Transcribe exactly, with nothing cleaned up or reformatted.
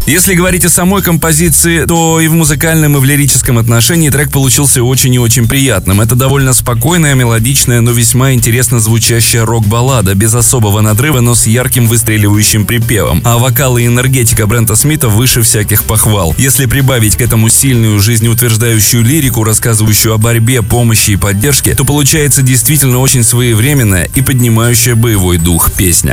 Если говорить о самой композиции, то и в музыкальном, и в лирическом отношении трек получился очень и очень приятным. Это довольно спокойная, мелодичная, но весьма интересно звучащая рок-баллада, без особого надрыва, но с ярким выстреливающим припевом. А вокал и энергетика Брента Смита выше всяких похвал. Если прибавить к этому сильную, жизнеутверждающую лирику, рассказывающую о борьбе, помощи и поддержке, то получается действительно очень своевременная и поднимающая боевой дух песня.